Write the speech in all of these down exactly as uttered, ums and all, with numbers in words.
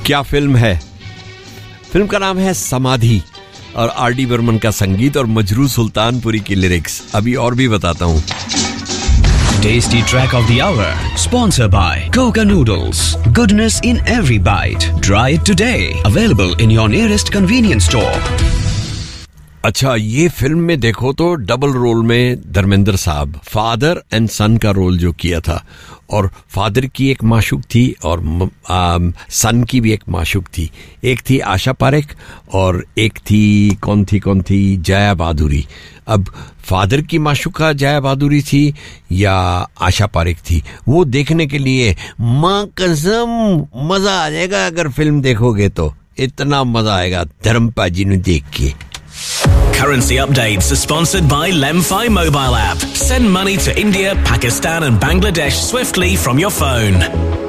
क्या फिल्म है? फिल्म का नाम है समाधि और आर डी बर्मन का संगीत और मजरू सुल्तानपुरी की लिरिक्स. अभी और भी बताता हूँ. Tasty track of the hour, sponsored by Coca Noodles. Goodness in every bite. Try it today. Available in your nearest convenience store. अच्छा, ये फिल्म में देखो तो डबल रोल में धर्मेंद्र साहब फादर एंड सन का रोल जो किया था, और फादर की एक माशूक थी और आ, सन की भी एक माशूक थी. एक थी आशा पारेख और एक थी कौन थी कौन थी जया बहादुरी. अब फादर की माशूका जया बहादुरी थी या आशा पारेख थी, वो देखने के लिए मां कसम मजा आ जाएगा. अगर फिल्म देखोगे तो इतना मजा आएगा धर्मपा जी ने देख के. Currency updates are sponsored by Lemfi mobile app. Send money to India, Pakistan and Bangladesh swiftly from your phone.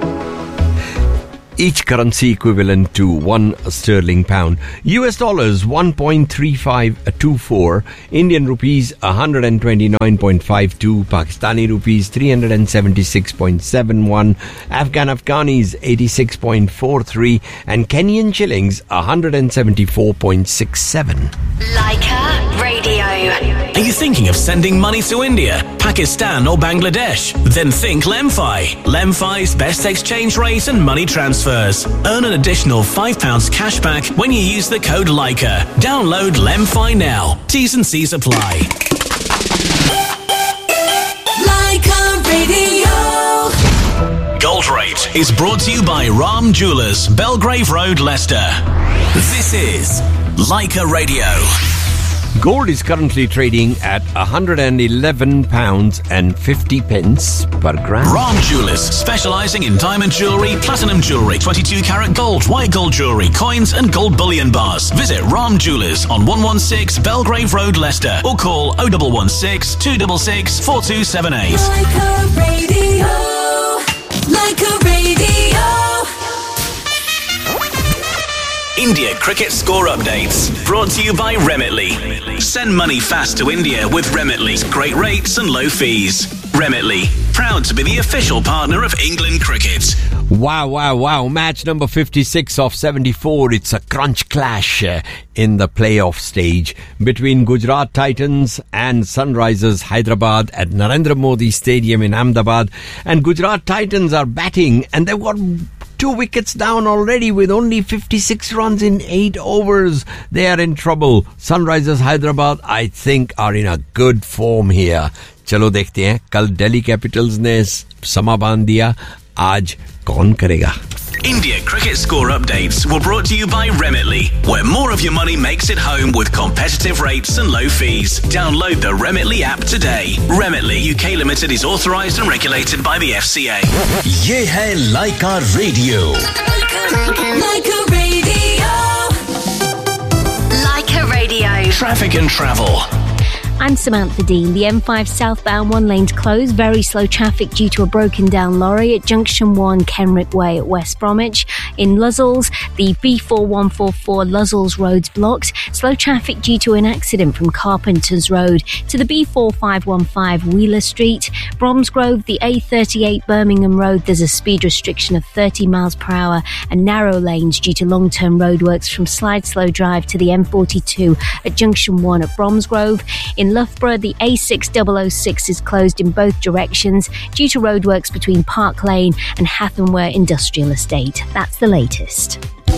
Each currency equivalent to one sterling pound. U S dollars one point three five two four. Indian rupees one hundred twenty-nine point five two. Pakistani rupees three hundred seventy-six point seven one. Afghan Afghanis eighty-six point four three. And Kenyan shillings one hundred seventy-four point six seven. Leica Radio. Are you thinking of sending money to India, Pakistan or Bangladesh? Then think Lemfi. Lemfi's best exchange rate and money transfers. Earn an additional five pounds cash back when you use the code Leica. Download Lemfi now. T's and C's apply. Leica Radio. Gold Rate is brought to you by Ram Jewellers, Belgrave Road, Leicester. This is Leica Radio. Gold is currently trading at one hundred eleven pounds and fifty pence per gram. Ram Jewellers, specialising in diamond jewellery, platinum jewellery, twenty-two carat gold, white gold jewellery, coins and gold bullion bars. Visit Ram Jewellers on one one six Belgrave Road, Leicester, or call oh one one six, two six six, four two seven eight. Leica Radio. Leica Radio. India cricket score updates brought to you by Remitly. Send money fast to India with Remitly's great rates and low fees. Remitly, proud to be the official partner of England cricket. Wow, wow, wow. Match number fifty-six of seventy-four. It's a crunch clash uh, in the playoff stage between Gujarat Titans and Sunrisers Hyderabad at Narendra Modi Stadium in Ahmedabad. And Gujarat Titans are batting and they've got two wickets down already with only fifty-six runs in eight overs. They are in trouble. Sunrisers Hyderabad, I think, are in a good form here. चलो देखते हैं, कल Delhi Capitals ने समा बांध दिया, आज कौन करेगा? India cricket score updates were brought to you by Remitly, where more of your money makes it home with competitive rates and low fees. Download the Remitly app today. Remitly U K Limited is authorised and regulated by the F C A. ये है Leica Radio. Leica Radio. Leica Radio. Traffic and travel. I'm Samantha Dean. The M five southbound one lane's closed. Very slow traffic due to a broken down lorry at Junction one Kenrick Way at West Bromwich. In Luzzles, the B four one four four Luzzles Road's blocked. Slow traffic due to an accident from Carpenters Road to the B four five one five Wheeler Street. Bromsgrove, the A thirty-eight Birmingham Road, there's a speed restriction of thirty miles per hour and narrow lanes due to long-term roadworks from Slideslow Drive to the M forty-two at Junction one at Bromsgrove. In Loughborough, the A six double oh six is closed in both directions due to roadworks between Park Lane and Hathenware Industrial Estate. That's the latest.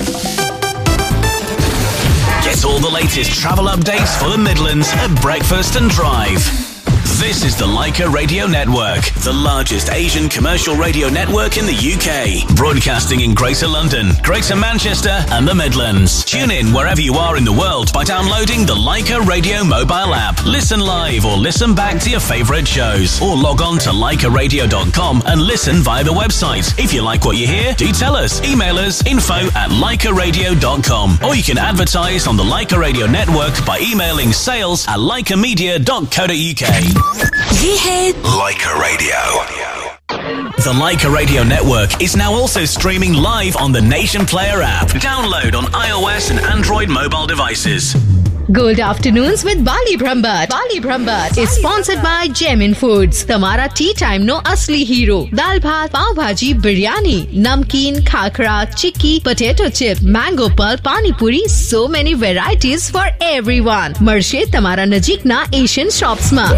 Get all the latest travel updates for the Midlands at Breakfast and Drive. This is the Leica Radio Network, the largest Asian commercial radio network in the U K. Broadcasting in Greater London, Greater Manchester and the Midlands. Tune in wherever you are in the world by downloading the Leica Radio mobile app. Listen live or listen back to your favourite shows. Or log on to leica radio dot com and listen via the website. If you like what you hear, do tell us. Email us info at leica radio dot com. Or you can advertise on the Leica Radio Network by emailing sales at leica media dot co dot uk. ये है Leica Radio. The Leica Radio Network is now also streaming live on the Nation Player app. Download on iOS and Android mobile devices. Good afternoons with Bali Brahmbhat. Bali Brahmbhat is sponsored by Gemin Foods. Tamara tea time no asli hero. Dal bhat, pav bhaji, biryani, namkeen, khakra, chikki, potato chip, mango pulp, pani puri, so many varieties for everyone. Marshe Tamara Najik na Asian shops ma.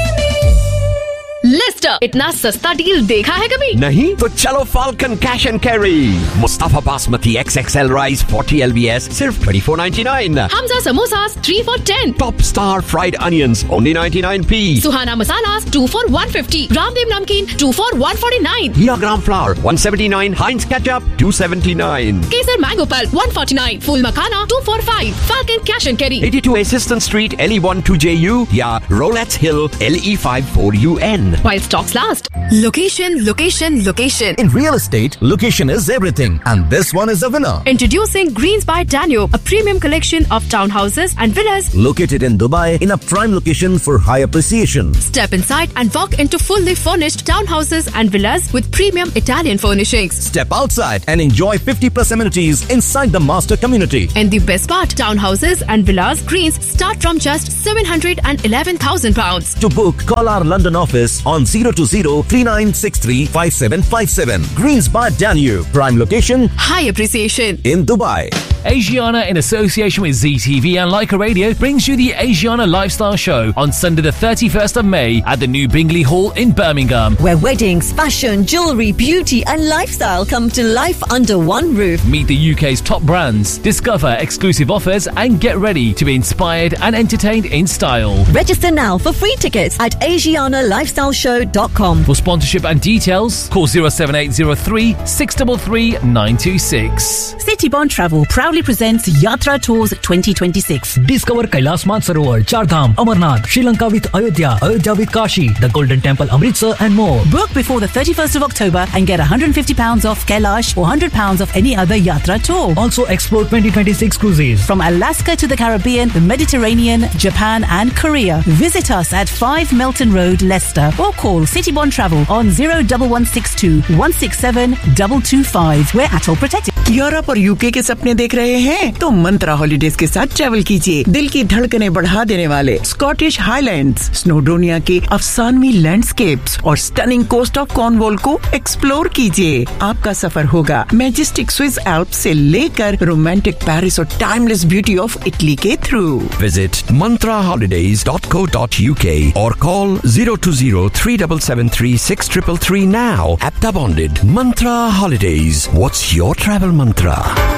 Leicester इतना सस्ता deal देखा है कभी? नहीं तो चलो falcon cash and carry Mustafa basmati x x L rice forty L B S सिर्फ twenty four ninety nine Hamza samosas three for ten top star fried onions only ninety nine P Suhana masalas to for one fifty Ramdev नमकीन to for one forty nine here gram flower one seventy nine हाइंस ketchup to seventy nine Kesar mango pulp one forty nine fool makhana to for five falcon cash and carry eighty two Assistant Street L E one two J U या Rolettes Hill L E five four U N while stocks last. Location, location, location. In real estate, location is everything, and this one is the winner. Introducing Greens by Danube, a premium collection of townhouses and villas located in Dubai in a prime location for high appreciation. Step inside and walk into fully furnished townhouses and villas with premium Italian furnishings. Step outside and enjoy fifty plus amenities inside the master community. And the best part, townhouses and villas Greens start from just seven hundred eleven thousand pounds. To book, call our London office on zero two zero three nine six three five seven five seven. Greens by Danube, prime location, high appreciation in Dubai. Asiana, in association with Z T V and Leica Radio, brings you the Asiana Lifestyle Show on Sunday the thirty-first of May at the new Bingley Hall in Birmingham. Where weddings, fashion, jewellery, beauty and lifestyle come to life under one roof. Meet the U K's top brands, discover exclusive offers and get ready to be inspired and entertained in style. Register now for free tickets at asiana lifestyle show dot com. For sponsorship and details, call zero seven eight zero three six three three nine two six. Citybond Travel proudly presents Yatra Tours twenty twenty-six. Discover Kailas Mansarovar, Chardham, Amarnath, Sri Lanka with Ayodhya, Ayodhya with Kashi, the Golden Temple Amritsar and more. Book before the thirty-first of October and get one hundred fifty pounds off Kailash or one hundred pounds off any other Yatra tour. Also explore twenty twenty-six cruises. From Alaska to the Caribbean, the Mediterranean, Japan and Korea. Visit us at five Melton Road, Leicester or call Citybond Travel on zero one one six two one six seven two two five. We're at all protected. Europe और UK के सपने देख रहे हैं तो मंत्रा holidays के साथ travel कीजिए। दिल की धड़कनें बढ़ा देने वाले स्कॉटिश हाईलैंड्स, स्नोडोनिया के अफसानवी लैंडस्केप्स और स्टनिंग कोस्ट ऑफ कॉर्नवॉल को एक्सप्लोर कीजिए। आपका सफर होगा मैजेस्टिक स्विस एल्प्स से लेकर रोमांटिक पेरिस और टाइमलेस ब्यूटी ऑफ इटली के through. Visit mantra holidays dot co dot U K or call zero two zero three seven seven three six three three three now. Apta bonded. Mantra Holidays. What's your travel mantra?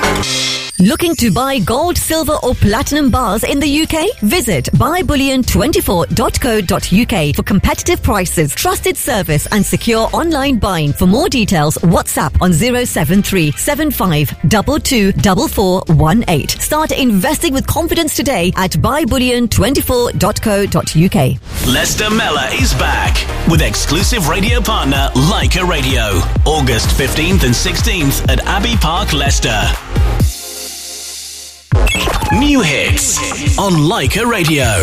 Looking to buy gold, silver or platinum bars in the U K? Visit buy bullion twenty-four dot co dot U K for competitive prices, trusted service and secure online buying. For more details, WhatsApp on zero seven three seven five two two four four one eight. Start investing with confidence today at buy bullion twenty-four dot co dot U K. Leicester Mella is back with exclusive radio partner Leica Radio. August fifteenth and sixteenth at Abbey Park, Leicester. New hits on Leica Radio.